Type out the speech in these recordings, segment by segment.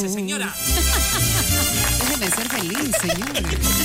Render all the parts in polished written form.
Señora. Déjeme ser feliz, señora.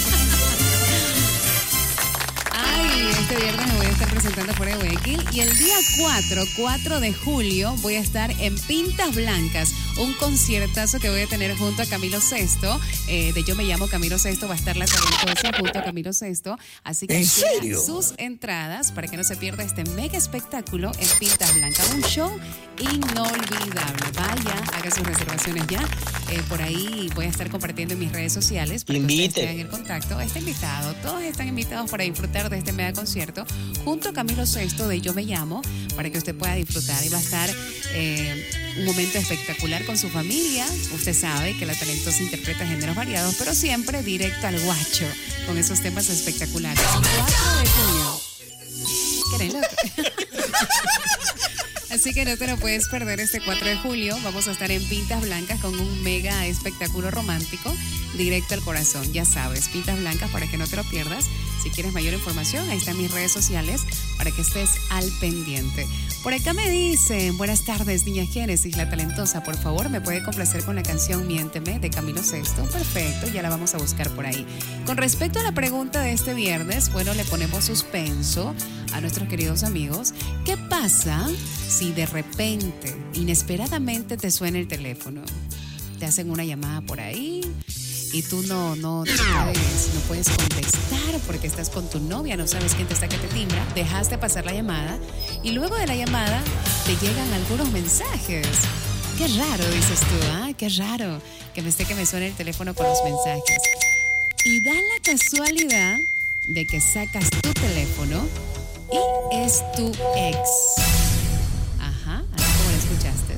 Ay, este viernes me voy a estar presentando por Guayaquil y el día 4 de julio voy a estar en Pintas Blancas, un conciertazo que voy a tener junto a Camilo Sesto, de Yo Me Llamo Camilo Sesto, va a estar la talentosa junto a Camilo Sesto, así que ¿En serio? sus entradas para que no se pierda este mega espectáculo en Pintas Blancas, un show inolvidable. Vaya, haga sus reservaciones ya, por ahí voy a estar compartiendo en mis redes sociales para que ustedes tengan el contacto. Está invitado, todos están invitados para disfrutar de este mega concierto junto a Camilo Sesto de Yo Me Llamo, para que usted pueda disfrutar y va a estar un momento espectacular con su familia. Usted sabe que la talentosa interpreta géneros variados, pero siempre directo al guacho con esos temas espectaculares. 4 de junio. ¿Qué eres loco? Así que no te lo puedes perder este 4 de julio. Vamos a estar en Pintas Blancas con un mega espectáculo romántico directo al corazón. Ya sabes, Pintas Blancas para que no te lo pierdas. Si quieres mayor información, ahí están mis redes sociales para que estés al pendiente. Por acá me dicen, buenas tardes, niña Génesis, la talentosa. Por favor, ¿me puede complacer con la canción Miénteme de Camilo Sesto? Perfecto, ya la vamos a buscar por ahí. Con respecto a la pregunta de este viernes, bueno, le ponemos suspenso a nuestros queridos amigos. ¿Qué pasa si de repente, inesperadamente te suena el teléfono? Te hacen una llamada por ahí y tú no puedes contestar porque estás con tu novia, no sabes quién te está que te timbra, dejaste pasar la llamada y luego de la llamada te llegan algunos mensajes. Qué raro, dices tú, qué raro que me suene el teléfono con los mensajes. Y da la casualidad de que sacas tu teléfono y es tu ex. Ajá, así como lo escuchaste.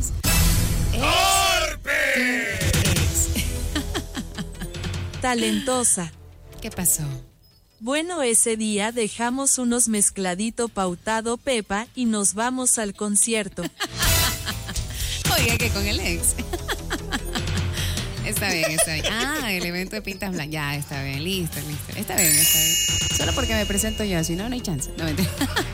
Es tu ex. Talentosa. ¿Qué pasó? Bueno, ese día dejamos unos mezcladito pautado Pepa y nos vamos al concierto. Oiga, que con el ex. Está bien, está bien. El evento de Pintas Blancas. Ya, está bien, listo. Está bien. Solo porque me presento yo, si no, no hay chance. No, mentira.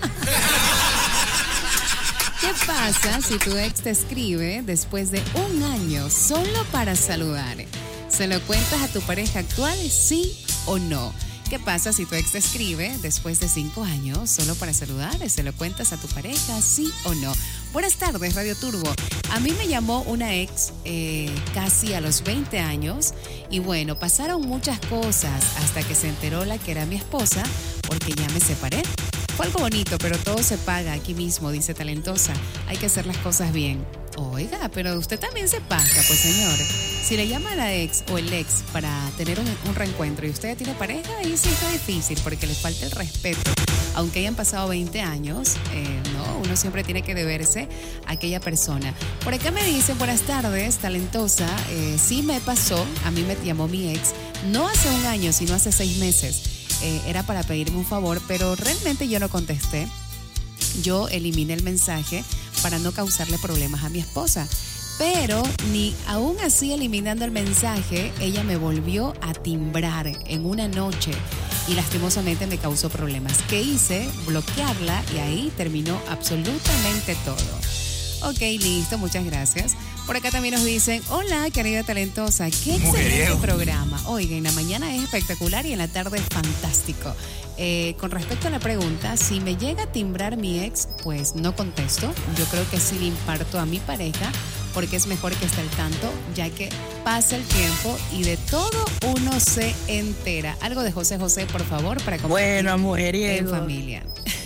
¿Qué pasa si tu ex te escribe después de un año solo para saludar? ¿Se lo cuentas a tu pareja actual, sí o no? ¿Qué pasa si tu ex te escribe después de 5 años solo para saludar? ¿Se lo cuentas a tu pareja, sí o no? Buenas tardes, Radio Turbo. A mí me llamó una ex casi a los 20 años y bueno, pasaron muchas cosas hasta que se enteró la que era mi esposa porque ya me separé. Fue algo bonito, pero todo se paga aquí mismo, dice Talentosa. Hay que hacer las cosas bien. Oiga, pero usted también se pasa, pues señor. Si le llama a la ex o el ex para tener un reencuentro y usted ya tiene pareja, ahí sí está difícil porque le falta el respeto. Aunque hayan pasado 20 años, no, uno siempre tiene que deberse a aquella persona. Por acá me dicen, buenas tardes, Talentosa. Sí me pasó, a mí me llamó mi ex, no hace un año, sino hace 6 meses. Era para pedirme un favor, pero realmente yo no contesté. Yo eliminé el mensaje para no causarle problemas a mi esposa. Pero ni aún así eliminando el mensaje, ella me volvió a timbrar en una noche y lastimosamente me causó problemas. ¿Qué hice? Bloquearla y ahí terminó absolutamente todo. Ok, listo, muchas gracias. Por acá también nos dicen, hola, querida Talentosa, qué excelente programa. Oiga, en la mañana es espectacular y en la tarde es fantástico. Con respecto a la pregunta, si me llega a timbrar mi ex, pues no contesto. Yo creo que sí le imparto a mi pareja, porque es mejor que esté al tanto, ya que pasa el tiempo y de todo uno se entera. Algo de José José, por favor, para compartir en familia.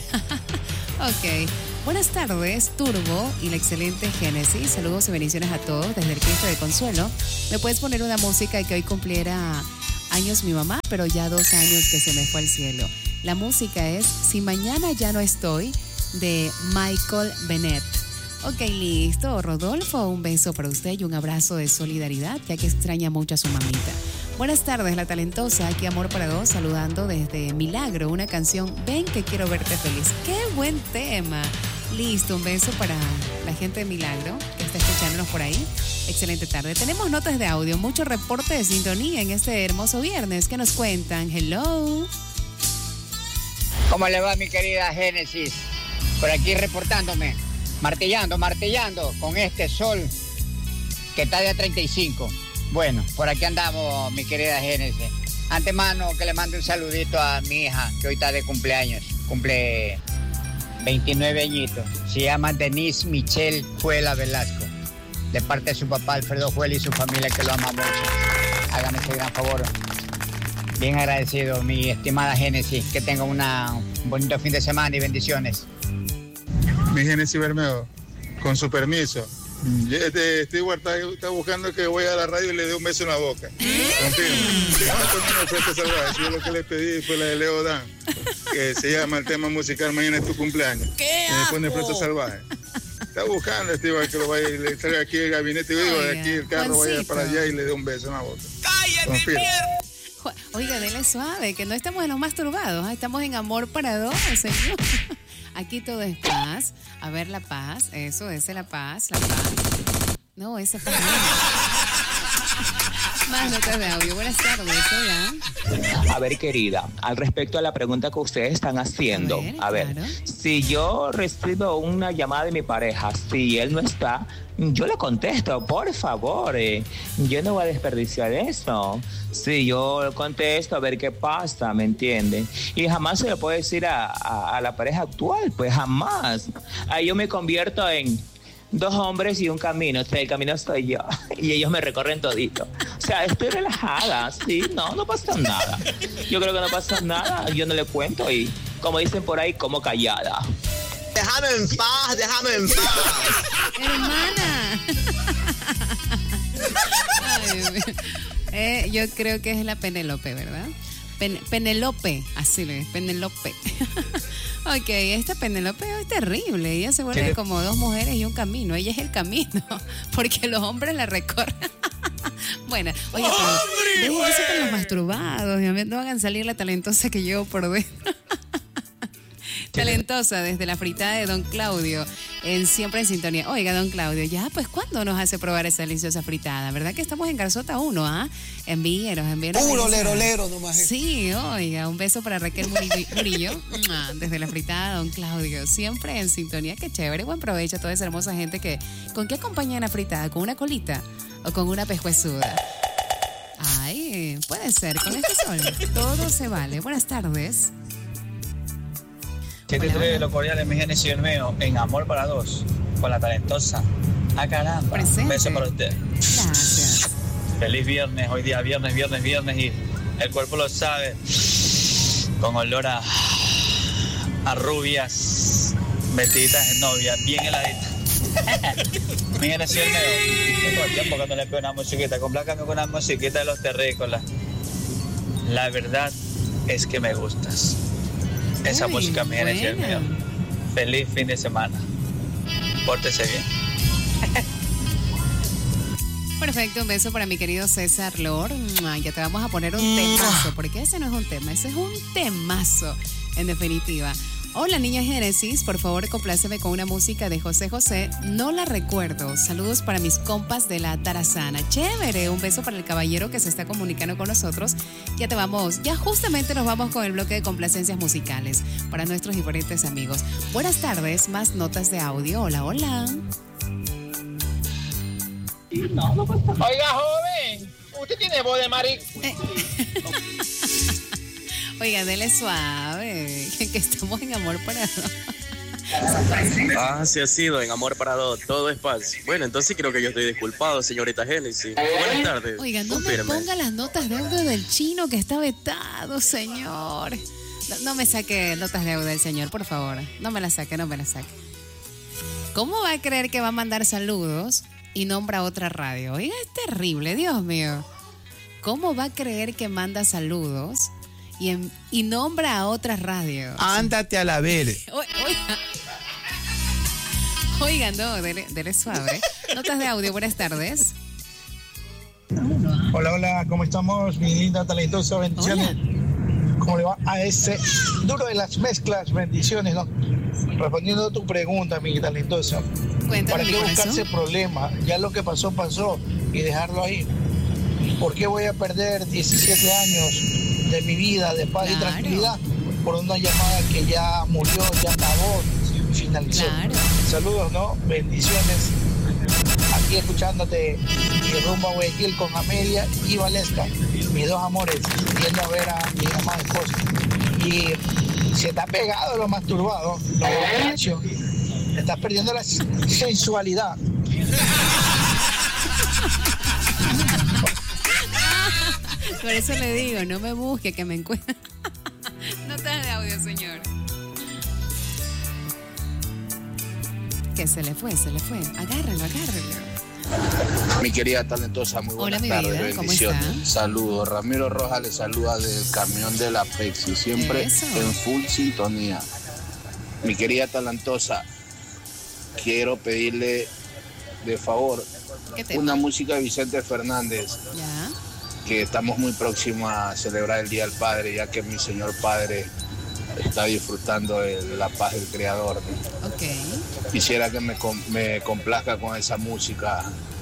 Ok. Buenas tardes, Turbo y la excelente Génesis. Saludos y bendiciones a todos desde el Cristo de Consuelo. ¿Me puedes poner una música que hoy cumpliera años mi mamá, pero ya 2 años que se me fue al cielo? La música es Si Mañana Ya No Estoy, de Michael Bennett. Ok, listo. Rodolfo, un beso para usted y un abrazo de solidaridad, ya que extraña mucho a su mamita. Buenas tardes, la Talentosa. Aquí Amor para Dos, saludando desde Milagro, una canción Ven que quiero verte feliz. ¡Qué buen tema! Listo, un beso para la gente de Milagro que está escuchándonos por ahí. Excelente tarde. Tenemos notas de audio, mucho reporte de sintonía en este hermoso viernes. ¿Qué nos cuentan? Hello. ¿Cómo le va, mi querida Génesis? Por aquí reportándome, martillando con este sol que está de a 35. Bueno, por aquí andamos, mi querida Génesis. Antemano, que le mande un saludito a mi hija, que hoy está de cumpleaños. Cumple 29 añitos. Se llama Denise Michelle Juela Velasco. De parte de su papá, Alfredo Juela, y su familia, que lo ama mucho. Hágame ese gran favor. Bien agradecido, mi estimada Génesis. Que tenga un bonito fin de semana y bendiciones. Mi Génesis Bermeo, con su permiso. Stewart está buscando que voy a la radio y le dé un beso en la boca. Confirmo. Yo lo que le pedí fue la de Leo Dan, que se llama el tema musical Mañana es tu cumpleaños. ¡Qué me pone Fresa Salvaje. Está buscando Stewart que lo vaya y le traiga aquí el gabinete, digo, de aquí el carro, Juancito, vaya para allá y le dé un beso en la boca. ¡Cállate, Oiga, dele suave, que no estamos en los masturbados, estamos en amor para dos, señor. Aquí todo es paz. A ver, la paz. Eso, esa es la paz. No, esa es paz. Más notas de audio. Buenas tardes. Hola. A ver, querida, al respecto a la pregunta que ustedes están haciendo. A ver, claro. Si yo recibo una llamada de mi pareja, si él no está, yo le contesto, por favor. Yo no voy a desperdiciar eso. Si yo contesto, a ver qué pasa, ¿me entienden? Y jamás se le puede decir a la pareja actual, pues jamás. Ahí yo me convierto en dos hombres y un camino. O sea, el camino soy yo y ellos me recorren todito. O sea, estoy relajada, sí, no pasa nada. Yo creo que no pasa nada, yo no le cuento y, como dicen por ahí, como callada. Déjame en paz, déjame en paz. Hermana. Ay, Dios mío. Yo creo que es la Penélope, ¿verdad? Penélope, así lo es, Penélope. Ok, esta Penélope es terrible. Ella se vuelve como dos mujeres y un camino. Ella es el camino, porque los hombres la recorren. Bueno, oye, pero dejen eso con los masturbados. No hagan salir la talentosa que llevo por dentro. Talentosa desde la fritada de Don Claudio, siempre en sintonía. Oiga, Don Claudio, ya, pues, ¿cuándo nos hace probar esa deliciosa fritada? ¿Verdad que estamos en Garzota 1, ah? Envíenos. Puro lero nomás. Sí, oiga, un beso para Raquel Murillo, desde la fritada de Don Claudio, siempre en sintonía. Qué chévere, buen provecho a toda esa hermosa gente que, ¿con qué acompañan la fritada? ¿Con una colita o con una pescuezuda? Ay, puede ser, con este sol, todo se vale. Buenas tardes. 7-3 de los cordiales, mi Génesis y el mío, en Amor para Dos, con la talentosa. ¡Ah, caramba! Presente. Un beso para usted. Gracias. Feliz viernes, hoy día viernes y el cuerpo lo sabe, con olor a rubias, vestiditas de novia, bien heladitas. Mi Génesis y el mío, todo el tiempo cuando le pego una musiquita, complácame con una musiquita de los terrícolas. La verdad es que me gustas. Esa música me viene el mío. Feliz fin de semana. Pórtese bien. Perfecto, un beso para mi querido César Lor. Ya te vamos a poner un temazo, porque ese no es un tema, ese es un temazo, en definitiva. Hola, niña Génesis, por favor, compláceme con una música de José José. No la recuerdo. Saludos para mis compas de la Tarazana. Chévere, un beso para el caballero que se está comunicando con nosotros. Ya justamente nos vamos con el bloque de complacencias musicales para nuestros diferentes amigos. Buenas tardes, más notas de audio. Hola, hola. Oiga, joven, usted tiene voz de marico. Oiga, dele suave, que estamos en Amor para Dos. Sí ha sido en Amor para Dos, todo es paz. Bueno, entonces creo que yo estoy disculpado, señorita Génesis. Buenas tardes. Oiga, no me ponga las notas de audio del chino que está vetado, señor. No me saque notas de audio del señor, por favor. No me las saque. ¿Cómo va a creer que va a mandar saludos y nombra otra radio? Oiga, es terrible, Dios mío. ¿Cómo va a creer que manda saludos y nombra a otra radio? Ándate a la ver. Oigan, no, dele suave. Notas de audio, buenas tardes. Hola, ¿cómo estamos? Mi linda talentosa, bendiciones. Hola. ¿Cómo le va a ese duro de las mezclas? Bendiciones, ¿no? Respondiendo a tu pregunta, mi talentosa. Cuéntame, ¿para qué buscarse problema? Ya lo que pasó y dejarlo ahí. ¿Por qué voy a perder 17 años de mi vida de paz y tranquilidad por una llamada que ya murió, ya acabó, finalizó? Saludos, ¿no? Bendiciones a aquí escuchándote y rumbo a Guayaquil con Amelia y Valesca, mis dos amores, yendo a ver a mi amada esposa. Y si estás pegado lo masturbado, lo borracho, estás perdiendo la sensualidad. Por eso le digo, no me busque, que me encuentre. Notas de audio, señor. Que se le fue. Agárralo. Mi querida talentosa, muy buenas tardes, vida, ¿cómo bendiciones. está? Saludos. Ramiro Rojas le saluda del camión de la Pepsi, siempre Eso. en full sintonía. Mi querida talentosa, quiero pedirle de favor ¿Qué tema? una música de Vicente Fernández, Ya. que estamos muy próximos a celebrar el Día del Padre, ya que mi señor padre está disfrutando de la paz del Creador, ¿no? Ok. Quisiera que me complazca con esa música.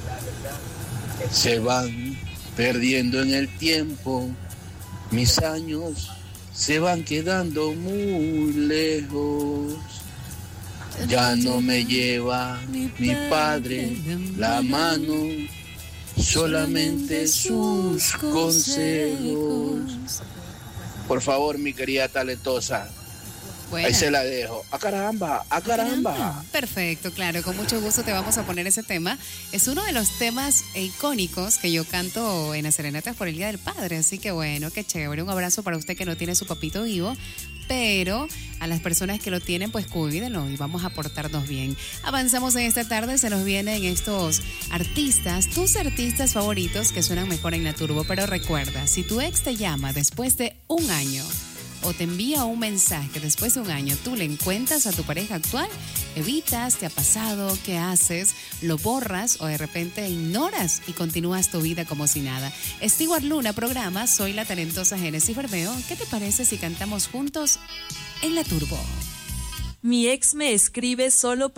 Se van perdiendo en el tiempo, mis años se van quedando muy lejos. Ya no me lleva mi padre la mano, solamente sus consejos. Por favor, mi querida talentosa, Buena. ahí se la dejo. ¡A caramba! ¡A caramba! Perfecto, claro, con mucho gusto te vamos a poner ese tema. Es uno de los temas icónicos que yo canto en las serenatas por el Día del Padre, así que bueno, qué chévere. Un abrazo para usted que no tiene su papito vivo, pero a las personas que lo tienen, pues cuídenlo y vamos a portarnos bien. Avanzamos en esta tarde, se nos vienen estos artistas, tus artistas favoritos que suenan mejor en la Turbo, pero recuerda, si tu ex te llama después de un año o te envía un mensaje después de un año, tú le encuentras a tu pareja actual, evitas, te ha pasado, ¿qué haces? Lo borras o de repente ignoras y continúas tu vida como si nada. Stewart Luna programa Soy la talentosa Génesis Bermeo. ¿Qué te parece si cantamos juntos en la Turbo? Mi ex me escribe solo